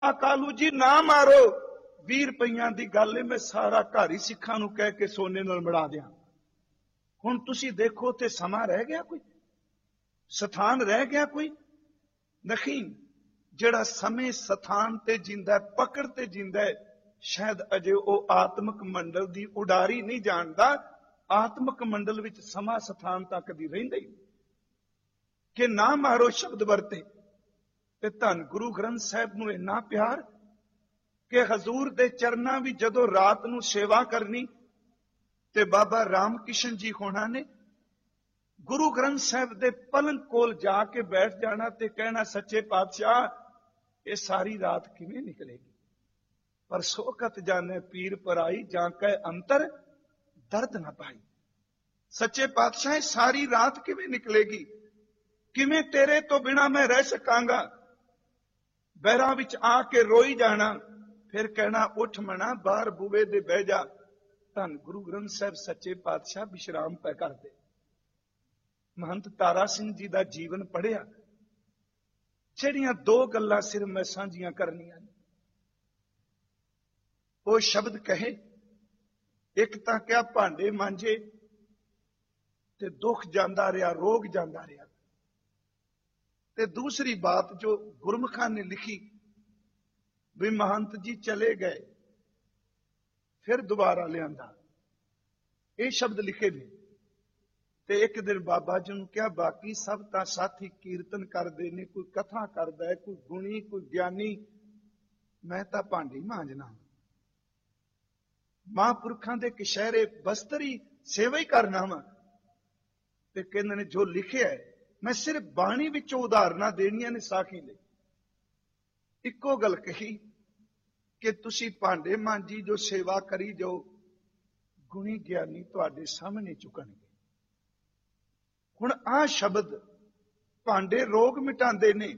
ਕਾਲੂ ਜੀ ਨਾ ਮਾਰੋ, 20 ਰੁਪਈਆਂ ਦੀ ਗੱਲ ਏ, ਮੈਂ ਸਾਰਾ ਘਰ ਹੀ ਸਿੱਖਾਂ ਨੂੰ ਕਹਿ ਕੇ ਸੋਨੇ ਨਾਲ ਮੜਾ ਦਿਆਂ। ਹੁਣ ਤੁਸੀਂ ਦੇਖੋ ਤੇ ਸਮਾਂ ਰਹਿ ਗਿਆ ਕੋਈ, ਸਥਾਨ ਰਹਿ ਗਿਆ ਕੋਈ ਨਹੀਂ। ਜਿਹੜਾ ਸਮੇਂ ਸਥਾਨ ਤੇ ਜਿੰਦਾ, ਪਕੜ ਤੇ ਜਿੰਦਾ, ਸ਼ਾਇਦ ਅਜੇ ਉਹ ਆਤਮਿਕ ਮੰਡਲ ਦੀ ਉਡਾਰੀ ਨਹੀਂ ਜਾਣਦਾ। ਆਤਮਿਕ ਮੰਡਲ ਵਿੱਚ ਸਮਾਂ ਸਥਾਨ ਤੱਕ ਦੀ ਰਹਿੰਦਾ ਹੀ ਕਿ ਨਾ ਮਾਰੋ ਸ਼ਬਦ ਵਰਤੇ। ਤੇ ਧੰਨ ਗੁਰੂ ਗ੍ਰੰਥ ਸਾਹਿਬ ਨੂੰ ਇੰਨਾ ਪਿਆਰ ਕਿ ਹਜ਼ੂਰ ਦੇ ਚਰਨਾਂ ਵੀ ਜਦੋਂ ਰਾਤ ਨੂੰ ਸੇਵਾ ਕਰਨੀ ਤੇ ਬਾਬਾ ਰਾਮ ਕਿਸ਼ਨ ਜੀ ਹੋਣਾ ਨੇ ਗੁਰੂ ਗ੍ਰੰਥ ਸਾਹਿਬ ਦੇ ਪਲੰਗ ਕੋਲ ਜਾ ਕੇ ਬੈਠ ਜਾਣਾ ਤੇ ਕਹਿਣਾ, ਸੱਚੇ ਪਾਤਸ਼ਾਹ ਇਹ ਸਾਰੀ ਰਾਤ ਕਿਵੇਂ ਨਿਕਲੇਗੀ? ਪਰ ਸੋਕਤ ਜਾਣੇ ਪੀਰ ਪਰਾਈ, ਜਾਂ ਕੈ ਅੰਤਰ ਦਰਦ ਨਾ ਪਾਈ। ਸੱਚੇ ਪਾਤਸ਼ਾਹ ਇਹ ਸਾਰੀ ਰਾਤ ਕਿਵੇਂ ਨਿਕਲੇਗੀ? ਕਿਵੇਂ ਤੇਰੇ ਤੋਂ ਬਿਨਾ ਮੈਂ ਰਹਿ ਸਕਾਂਗਾ? ਬਹਿਰਾਂ ਵਿੱਚ ਆ ਕੇ ਰੋਈ ਜਾਣਾ, ਫਿਰ ਕਹਿਣਾ ਉੱਠ ਮਣਾ ਬਾਹਰ ਬੂਵੇ ਦੇ ਬਹਿ ਜਾ। ਧੰਨ ਗੁਰੂ ਗ੍ਰੰਥ ਸਾਹਿਬ ਸੱਚੇ ਪਾਤਸ਼ਾਹ ਵਿਸ਼ਰਾਮ ਪੈ ਕਰਦੇ। ਮਹੰਤ ਤਾਰਾ ਸਿੰਘ ਜੀ ਦਾ ਜੀਵਨ ਪੜ੍ਹਿਆ, ਜਿਹੜੀਆਂ 2 ਗੱਲਾਂ ਸਿਰ ਮੈਂ ਸਾਂਝੀਆਂ ਕਰਨੀਆਂ ਨੇ। ਉਹ ਸ਼ਬਦ ਕਹੇ, ਇੱਕ ਤਾਂ ਕਿਹਾ ਭਾਂਡੇ ਮਾਂਜੇ ਤੇ ਦੁੱਖ ਜਾਂਦਾ ਰਿਹਾ, ਰੋਗ ਜਾਂਦਾ ਰਿਹਾ। ਤੇ ਦੂਸਰੀ ਬਾਤ ਜੋ ਗੁਰਮੁਖਾਂ ਨੇ ਲਿਖੀ ਵੀ ਮਹੰਤ ਜੀ ਚਲੇ ਗਏ, ਫਿਰ ਦੁਬਾਰਾ ਲਿਆਂਦਾ। ਇਹ ਸ਼ਬਦ ਲਿਖੇ ਨੇ। ਤੇ ਇੱਕ ਦਿਨ ਬਾਬਾ ਜੀ ਨੂੰ ਕਿਹਾ, ਬਾਕੀ ਸਭ ਤਾਂ ਸਾਥੀ ਕੀਰਤਨ ਕਰਦੇ ਨੇ, ਕੋਈ ਕਥਾ ਕਰਦਾ ਹੈ, ਕੋਈ ਗੁਣੀ, ਕੋਈ ਗਿਆਨੀ, ਮੈਂ ਤਾਂ ਭਾਂਡੇ ਮਾਂਜਣਾ। ਮਹਾਂਪੁਰਖਾਂ ਦੇ ਕਸ਼ਹਿਰੇ ਬਸਤਰੀ ਸੇਵਾ ਹੀ ਕਰਨਾ ਵਾ। ਤੇ ਕਹਿੰਦੇ ਨੇ ਜੋ ਲਿਖਿਆ ਹੈ, ਮੈਂ ਸਿਰਫ ਬਾਣੀ ਵਿੱਚੋਂ ਉਦਾਹਰਨਾਂ ਦੇਣੀਆਂ ਨੇ ਸਾਖੀ ਲਈ। ਇੱਕੋ ਗੱਲ ਕਹੀ ਕਿ ਤੁਸੀਂ ਭਾਂਡੇ ਮਾਂਜੀ ਜੋ ਸੇਵਾ ਕਰੀ ਜਾਓ, ਗੁਣੀ ਗਿਆਨੀ ਤੁਹਾਡੇ ਸਾਹਮਣੇ ਝੁਕਣਗੇ। ਹੁਣ ਆਹ ਸ਼ਬਦ, ਭਾਂਡੇ ਰੋਗ ਮਿਟਾਉਂਦੇ ਨੇ,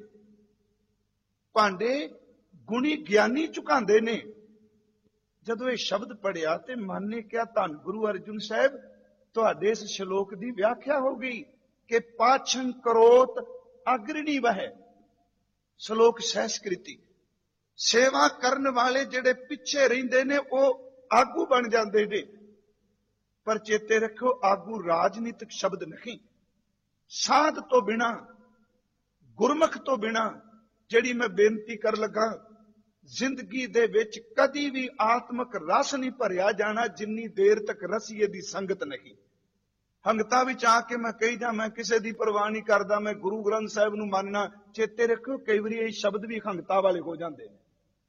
ਭਾਂਡੇ ਗੁਣੀ ਗਿਆਨੀ ਝੁਕਾਉਂਦੇ ਨੇ। ਜਦੋਂ ਇਹ ਸ਼ਬਦ ਪੜਿਆ ਤੇ ਮਨ ਨੇ ਕਿਹਾ, ਧੰਨ ਗੁਰੂ ਅਰਜੁਨ ਸਾਹਿਬ ਤੁਹਾਡੇ ਇਸ ਸ਼ਲੋਕ ਦੀ ਵਿਆਖਿਆ ਹੋ ਗਈ ਕਿ ਪਾਛੰ ਕਰੋਤ ਅਗਰਣੀ ਵਹਿ। ਸ਼ਲੋਕ ਸੰਸਕ੍ਰਿਤੀ, ਸੇਵਾ ਕਰਨ ਵਾਲੇ ਜਿਹੜੇ ਪਿੱਛੇ ਰਹਿੰਦੇ ਨੇ ਉਹ ਆਗੂ ਬਣ ਜਾਂਦੇ ਨੇ। ਪਰ ਚੇਤੇ ਰੱਖੋ, ਆਗੂ ਰਾਜਨੀਤਿਕ ਸ਼ਬਦ ਨਹੀਂ। ਸਾਧ ਤੋਂ ਬਿਨਾ, ਗੁਰਮੁਖ ਤੋਂ ਬਿਨਾ, ਜਿਹੜੀ ਮੈਂ ਬੇਨਤੀ ਕਰ ਲੱਗਾ, ਜ਼ਿੰਦਗੀ ਦੇ ਵਿੱਚ ਕਦੀ ਵੀ ਆਤਮਿਕ ਰਸ ਨਹੀਂ ਭਰਿਆ ਜਾਣਾ ਜਿੰਨੀ ਦੇਰ ਤੱਕ ਰਸੀਏ ਦੀ ਸੰਗਤ ਨਹੀਂ। ਹੰਗਤਾ ਵਿੱਚ ਆ ਕੇ ਮੈਂ ਕਹੀ ਜਾ ਮੈਂ ਕਿਸੇ ਦੀ ਪਰਵਾਹ ਨਹੀਂ ਕਰਦਾ, ਮੈਂ ਗੁਰੂ ਗ੍ਰੰਥ ਸਾਹਿਬ ਨੂੰ ਮੰਨਣਾ। ਚੇਤੇ ਰੱਖੋ, ਕਈ ਵਾਰੀ ਇਹ ਸ਼ਬਦ ਵੀ ਹੰਗਤਾ ਵਾਲੇ ਹੋ ਜਾਂਦੇ ਨੇ।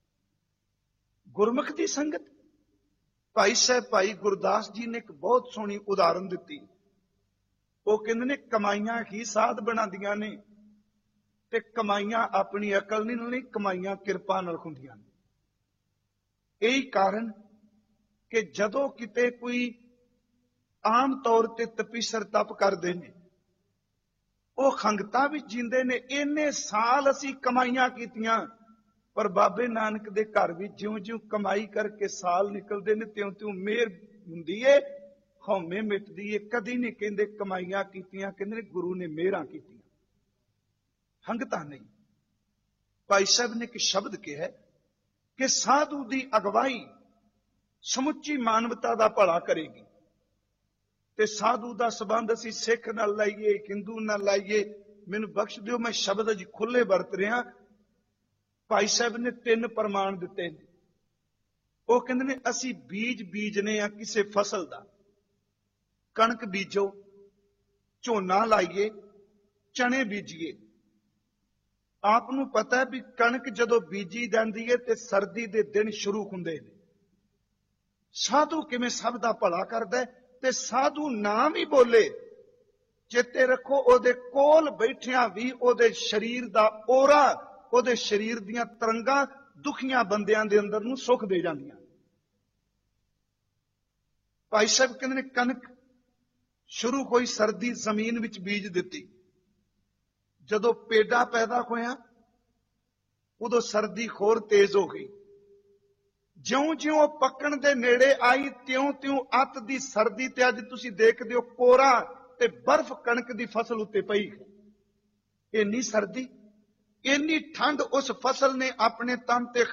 ਗੁਰਮੁਖ ਦੀ ਸੰਗਤ, ਭਾਈ ਸਾਹਿਬ ਭਾਈ ਗੁਰਦਾਸ ਜੀ ਨੇ ਇੱਕ ਬਹੁਤ ਸੋਹਣੀ ਉਦਾਹਰਨ ਦਿੱਤੀ। ਉਹ ਕਹਿੰਦੇ ਨੇ ਕਮਾਈਆਂ ਹੀ ਸਾਧ ਬਣਾਉਂਦੀਆਂ ਨੇ, ਤੇ ਕਮਾਈਆਂ ਆਪਣੀ ਅਕਲ ਨਹੀਂ, ਕਮਾਈਆਂ ਕਿਰਪਾ ਨਾਲ ਹੁੰਦੀਆਂ ਨੇ। ਇਹੀ ਕਾਰਨ ਕਿ ਜਦੋਂ ਕਿਤੇ ਕੋਈ ਆਮ ਤੌਰ ਤੇ ਤਪੀਸਰ ਤਪ ਕਰਦੇ ਨੇ, ਉਹ ਖੰਗਤਾ ਵਿੱਚ ਜਿੰਦੇ ਨੇ। ਇੰਨੇ ਸਾਲ ਅਸੀਂ ਕਮਾਈਆਂ ਕੀਤੀਆਂ, ਪਰ ਬਾਬੇ ਨਾਨਕ ਦੇ ਘਰ ਵਿੱਚ ਜਿਉਂ-ਜਿਉਂ ਕਮਾਈ ਕਰਕੇ ਸਾਲ ਨਿਕਲਦੇ ਨੇ, ਤਿਉਂ-ਤਿਉਂ ਮਿਹਰ ਹੁੰਦੀ ਏ, ਹਉਮੈ ਮਿਟਦੀ ਏ। ਕਦੀ ਨਹੀਂ ਕਹਿੰਦੇ ਕਮਾਈਆਂ ਕੀਤੀਆਂ, ਕਹਿੰਦੇ ਨੇ ਗੁਰੂ ਨੇ ਮਿਹਰਾਂ ਕੀਤੀਆਂ। ਹੰਗਤਾ ਨਹੀਂ। ਭਾਈ ਸਾਹਿਬ ਨੇ ਇੱਕ ਸ਼ਬਦ ਕਿਹਾ ਕਿ ਸਾਧੂ ਦੀ ਅਗਵਾਈ ਸਮੁੱਚੀ ਮਾਨਵਤਾ ਦਾ ਭਲਾ ਕਰੇਗੀ। ਤੇ ਸਾਧੂ ਦਾ ਸਬੰਧ ਅਸੀਂ ਸਿੱਖ ਨਾਲ ਲਾਈਏ, ਹਿੰਦੂ ਨਾਲ ਲਾਈਏ, ਮੈਨੂੰ ਬਖਸ਼ ਦਿਓ, ਮੈਂ ਸ਼ਬਦ ਅਜ ਖੁੱਲੇ ਵਰਤ ਰਿਹਾ। ਭਾਈ ਸਾਹਿਬ ਨੇ 3 ਪ੍ਰਮਾਣ ਦਿੱਤੇ ਨੇ। ਉਹ ਕਹਿੰਦੇ ਨੇ ਅਸੀਂ ਬੀਜ ਬੀਜਨੇ ਆ ਕਿਸੇ ਫਸਲ ਦਾ, ਕਣਕ ਬੀਜੋ, ਝੋਨਾ ਲਾਈਏ, ਚਣੇ ਬੀਜੀਏ। ਆਪ ਨੂੰ ਪਤਾ ਹੈ ਵੀ ਕਣਕ ਜਦੋਂ ਬੀਜੀ ਜਾਂਦੀ ਹੈ ਤੇ ਸਰਦੀ ਦੇ ਦਿਨ ਸ਼ੁਰੂ ਹੁੰਦੇ ਨੇ। ਸਾਧੂ ਕਿਵੇਂ ਸਭ ਦਾ ਭਲਾ ਕਰਦਾ ਹੈ, ਤੇ ਸਾਧੂ ਨਾ ਵੀ ਬੋਲੇ, ਚੇਤੇ ਰੱਖੋ ਉਹਦੇ ਕੋਲ ਬੈਠਿਆਂ ਵੀ ਉਹਦੇ ਸਰੀਰ ਦਾ ਔਰਾ, ਉਹਦੇ ਸਰੀਰ ਦੀਆਂ ਤਰੰਗਾਂ ਦੁਖੀਆਂ ਬੰਦਿਆਂ ਦੇ ਅੰਦਰ ਨੂੰ ਸੁੱਖ ਦੇ ਜਾਂਦੀਆਂ। ਭਾਈ ਸਾਹਿਬ ਕਹਿੰਦੇ ਨੇ ਕਣਕ ਸ਼ੁਰੂ ਹੋਈ, ਸਰਦੀ ਜ਼ਮੀਨ ਵਿੱਚ ਬੀਜ ਦਿੱਤੀ। ਜਦੋਂ ਪੇਡਾ ਪੈਦਾ ਹੋਇਆ ਉਦੋਂ ਸਰਦੀ ਹੋਰ ਤੇਜ਼ ਹੋ ਗਈ। ਜਿਉਂ-ਜਿਉਂ ਉਹ ਪੱਕਣ ਦੇ ਨੇੜੇ ਆਈ, ਤਿਉਂ-ਤਿਉਂ ਅੱਤ ਦੀ ਸਰਦੀ ਤੇ ਅੱਜ ਤੁਸੀਂ ਦੇਖਦੇ ਹੋ ਕੋਰਾ ਤੇ ਬਰਫ਼ ਕਣਕ ਦੀ ਫਸਲ ਉੱਤੇ ਪਈ। ਇੰਨੀ ਸਰਦੀ, ਇੰਨੀ ਠੰਡ ਉਸ ਫਸਲ ਨੇ ਆਪਣੇ ਤਨ ਤੇ